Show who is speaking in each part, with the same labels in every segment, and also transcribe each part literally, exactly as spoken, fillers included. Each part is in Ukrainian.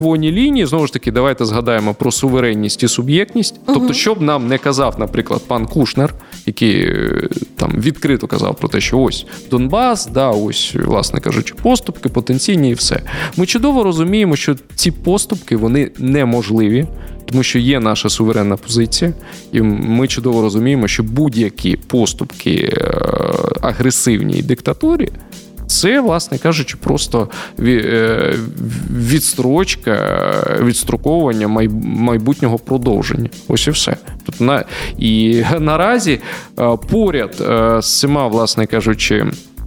Speaker 1: червоні лінії, знову ж таки, давайте згадаємо про суверенність і суб'єктність. Угу. Тобто, що б нам не казав, наприклад, пан Кушнер, який там відкрито казав про те, що ось Донбас, да, ось, власне кажучи, поступки потенційні і все. Ми чудово розуміємо, що ці поступки, вони неможливі, тому що є наша суверенна позиція, і ми чудово розуміємо, що будь-які поступки агресивній диктатурі це, власне кажучи, просто відстрочка, відстроковування майбутнього продовження. Ось і все. Тобто, на, і наразі поряд з цими, власне кажучи,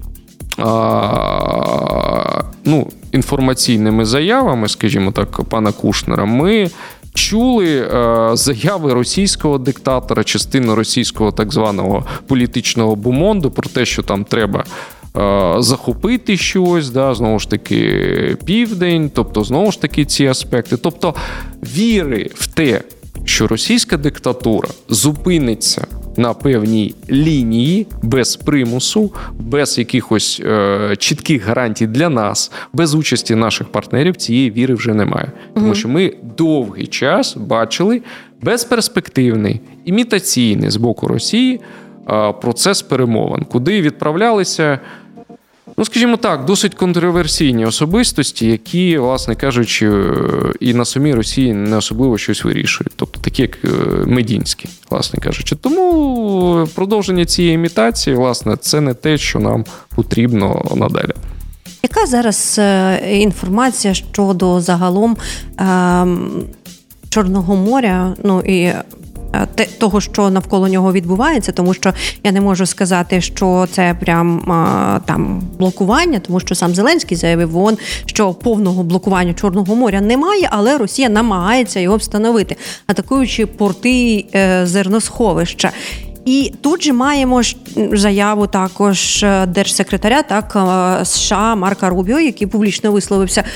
Speaker 1: ну, інформаційними заявами, скажімо так, пана Кушнера, ми чули заяви російського диктатора, частину російського так званого політичного бумонду про те, що там треба захопити щось, да, знову ж таки, південь, тобто, знову ж таки, ці аспекти. Тобто, віри в те, що російська диктатура зупиниться на певній лінії, без примусу, без якихось е, чітких гарантій для нас, без участі наших партнерів, цієї віри вже немає. Тому угу. що ми довгий час бачили безперспективний, імітаційний з боку Росії е, процес перемовин, куди відправлялися, ну, скажімо так, досить контроверсійні особистості, які, власне кажучи, і на самій Росії не особливо щось вирішують. Тобто такі, як Медінський, власне кажучи. Тому продовження цієї імітації, власне, це не те, що нам потрібно надалі.
Speaker 2: Яка зараз інформація щодо загалом Чорного моря, ну і того, що навколо нього відбувається, тому що я не можу сказати, що це прям там блокування, тому що сам Зеленський заявив в ООН, що повного блокування Чорного моря немає, але Росія намагається його встановити, атакуючи порти зерносховища. І тут же маємо заяву також держсекретаря так, США Марка Рубіо, який публічно висловився,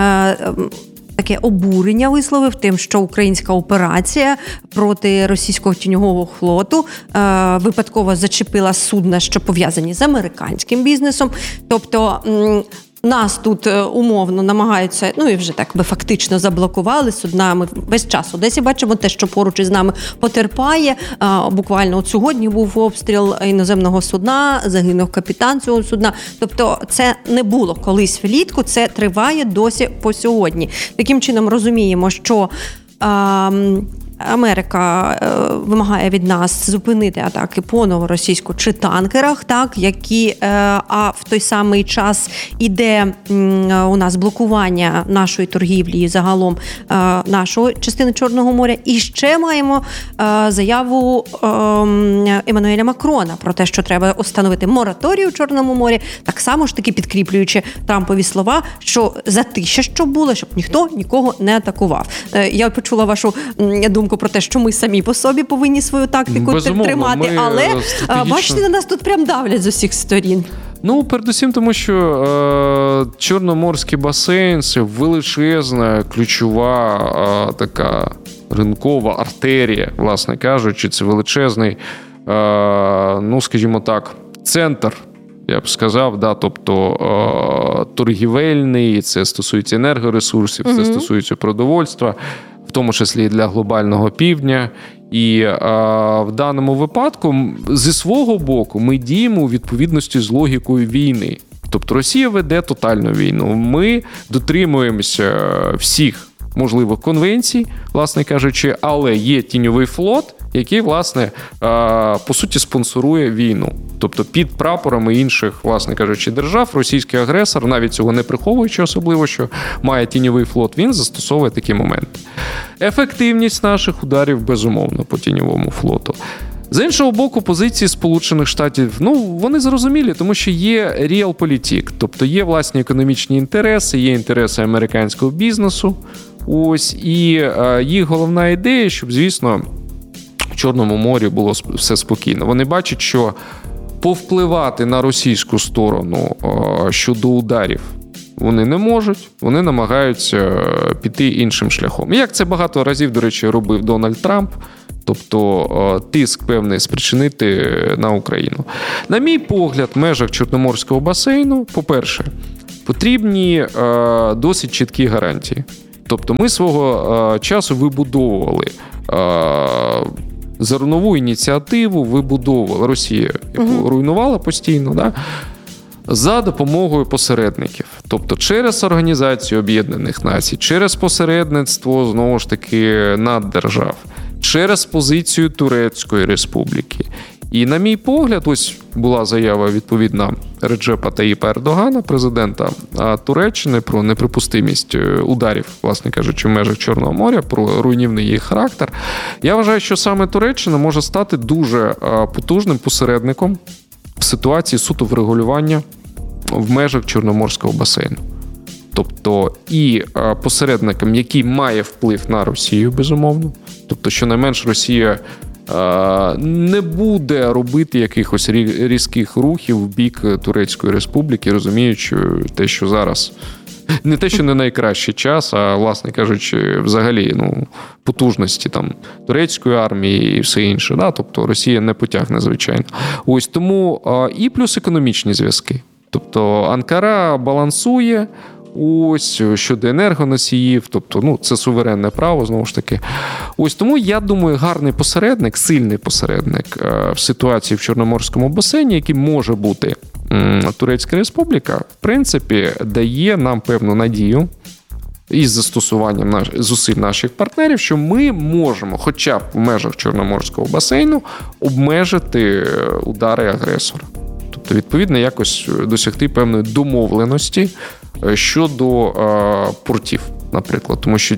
Speaker 2: таке обурення висловив тим, що українська операція проти російського тіньового флоту е, випадково зачепила судна, що пов'язані з американським бізнесом. Тобто м- нас тут умовно намагаються, ну і вже так би фактично заблокували суднами весь час. Одесі бачимо те, що поруч із нами потерпає. А, буквально от сьогодні був обстріл іноземного судна, загинув капітан цього судна. Тобто це не було колись влітку, це триває досі по сьогодні. Таким чином розуміємо, що а, Америка е, вимагає від нас зупинити атаки по новоросійську чи танкерах, так, які, е, а в той самий час іде м, у нас блокування нашої торгівлі і загалом е, нашої частини Чорного моря. І ще маємо е, заяву е, Еммануеля Макрона про те, що треба установити мораторій у Чорному морі, так само ж таки підкріплюючи Трампові слова, що затища, що було, щоб ніхто нікого не атакував. Е, я почула вашу м, думку про те, що ми самі по собі повинні свою тактику Безумовно, тримати, але стратегічно... бачите, на нас тут прям давлять з усіх сторін.
Speaker 1: Ну, передусім тому, що е, Чорноморський басейн – це величезна, ключова е, така ринкова артерія, власне кажучи, це величезний, е, ну, скажімо так, центр, я б сказав, да, тобто е, торгівельний, це стосується енергоресурсів, угу. це стосується продовольства, в тому числі і для глобального півдня. І а, в даному випадку зі свого боку ми діємо у відповідності з логікою війни. Тобто Росія веде тотальну війну. Ми дотримуємося всіх можливих конвенцій, власне кажучи, але є тіньовий флот, який, власне, а, по суті спонсорує війну. Тобто під прапорами інших, власне кажучи, держав, російський агресор, навіть цього не приховуючи особливо, що має тіньовий флот, він застосовує такі моменти. Ефективність наших ударів, безумовно, по тіньовому флоту. З іншого боку, позиції Сполучених Штатів, ну, вони зрозумілі, тому що є реалполітик, тобто є власні економічні інтереси, є інтереси американського бізнесу, ось, і е, їх головна ідея, щоб, звісно, в Чорному морі було все спокійно. Вони бачать, що повпливати на російську сторону е, щодо ударів вони не можуть, вони намагаються піти іншим шляхом. Як це багато разів, до речі, робив Дональд Трамп, тобто тиск певний спричинити на Україну. На мій погляд, в межах Чорноморського басейну, по-перше, потрібні е, досить чіткі гарантії. Тобто ми свого часу вибудовували зернову ініціативу, вибудовувала Росія, яку uh-huh. руйнувала постійно, да? За допомогою посередників. Тобто через Організацію Об'єднаних Націй, через посередництво, знову ж таки, наддержав, через позицію Турецької Республіки. І, на мій погляд, ось була заява відповідна Реджепа Таїпа Ердогана, президента Туреччини, про неприпустимість ударів, власне кажучи, в межах Чорного моря, про руйнівний їх характер. Я вважаю, що саме Туреччина може стати дуже потужним посередником в ситуації суто врегулювання в межах Чорноморського басейну. Тобто і посередником, який має вплив на Росію, безумовно. Тобто, щонайменш Росія не буде робити якихось різких рухів в бік Турецької Республіки, розуміючи те, що зараз не те, що не найкращий час, а, власне кажучи, взагалі, ну, потужності там турецької армії і все інше. Да? Тобто Росія не потягне, звичайно. Ось тому і плюс економічні зв'язки. Тобто Анкара балансує ось щодо енергоносіїв, тобто, ну, це суверенне право, знову ж таки. Ось тому, я думаю, гарний посередник, сильний посередник в ситуації в Чорноморському басейні, який може бути Турецька Республіка, в принципі, дає нам певну надію із застосуванням наш, зусиль наших партнерів, що ми можемо, хоча б в межах Чорноморського басейну, обмежити удари агресора. Тобто, відповідно, якось досягти певної домовленості щодо е, портів, наприклад. Тому що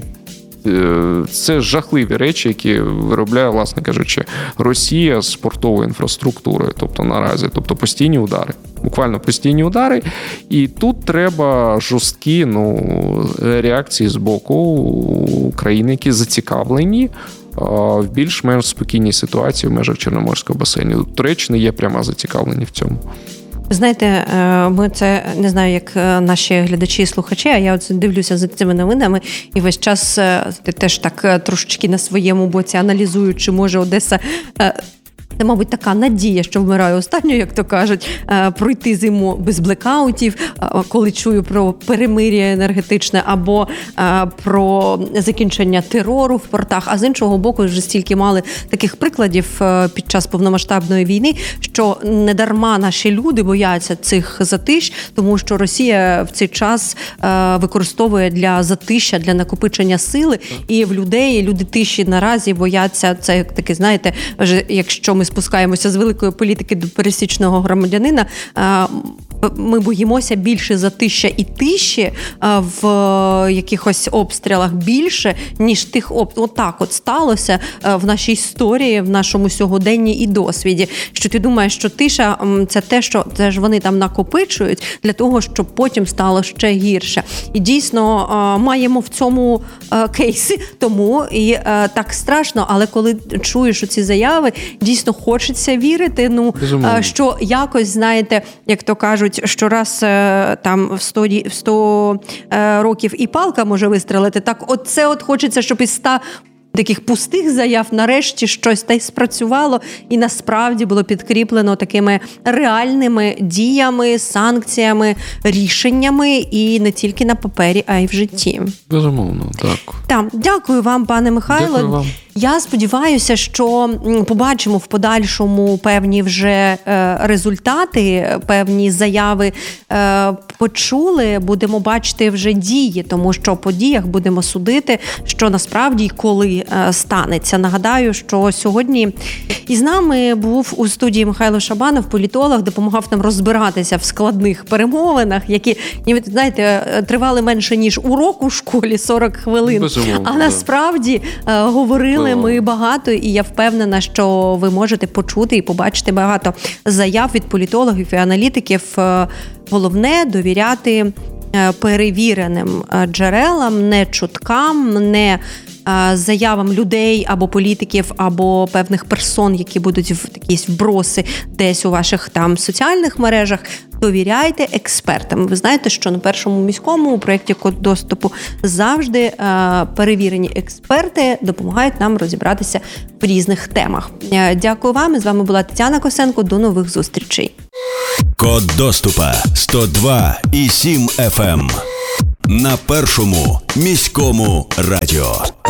Speaker 1: е, це жахливі речі, які виробляє, власне кажучи, Росія з портовою інфраструктурою, тобто наразі, тобто постійні удари. Буквально постійні удари. І тут треба жорсткі, ну, реакції з боку країн, які зацікавлені в більш-менш спокійній ситуації в межах Чорноморського басейну. Туреччина є пряма зацікавлені в цьому.
Speaker 2: Знаєте, ми це, не знаю, як наші глядачі і слухачі, а я от дивлюся за цими новинами і весь час теж так трошечки на своєму боці аналізую, чи може Одеса... Це, мабуть, така надія, що вмираю останньою, як то кажуть, пройти зиму без блекаутів, коли чую про перемир'я енергетичне або про закінчення терору в портах. А з іншого боку, вже стільки мали таких прикладів під час повномасштабної війни, що недарма наші люди бояться цих затищ, тому що Росія в цей час використовує для затища, для накопичення сили, і в людей люди тиші наразі бояться, це таке, знаєте, якщо ми спускаємося з великої політики до пересічного громадянина, ми боїмося більше затища і тиші в якихось обстрілах більше, ніж тих обстрілів. Отак от сталося в нашій історії, в нашому сьогоденні і досвіді. Що ти думаєш, що тиша – це те, що це ж вони там накопичують для того, щоб потім стало ще гірше. І дійсно маємо в цьому кейси, тому і так страшно, але коли чуєш оці заяви, дійсно хочеться вірити, ну, Безумовно. Що якось, знаєте, як то кажуть, що раз там в сто, в сто років і палка може вистрелити, так от це от хочеться, щоб із ста таких пустих заяв нарешті щось та й спрацювало і насправді було підкріплено такими реальними діями, санкціями, рішеннями і не тільки на папері, а й в житті.
Speaker 1: Безумовно, так.
Speaker 2: Так, дякую вам, пане Михайло.
Speaker 1: Дякую вам.
Speaker 2: Я сподіваюся, що побачимо в подальшому певні вже результати, певні заяви почули, будемо бачити вже дії, тому що по діях будемо судити, що насправді і коли станеться. Нагадаю, що сьогодні із нами був у студії Михайло Шабанов, політолог, допомагав нам розбиратися в складних перемовинах, які, знаєте, тривали менше, ніж урок у школі, сорок хвилин.
Speaker 1: Безумовно,
Speaker 2: а насправді да. говорили ми багато, і я впевнена, що ви можете почути і побачити багато заяв від політологів і аналітиків. Головне – довіряти перевіреним джерелам, не чуткам, не заявам людей або політиків, або певних персон, які будуть в якісь вброси десь у ваших там соціальних мережах. Довіряйте експертам. Ви знаєте, що на Першому міському у проєкті «Код доступу» завжди е, перевірені експерти допомагають нам розібратися в різних темах. Е, дякую вам. З вами була Тетяна Косенко. До нових зустрічей.
Speaker 3: Код доступа сто два і сім еф ем. на першому міському радіо.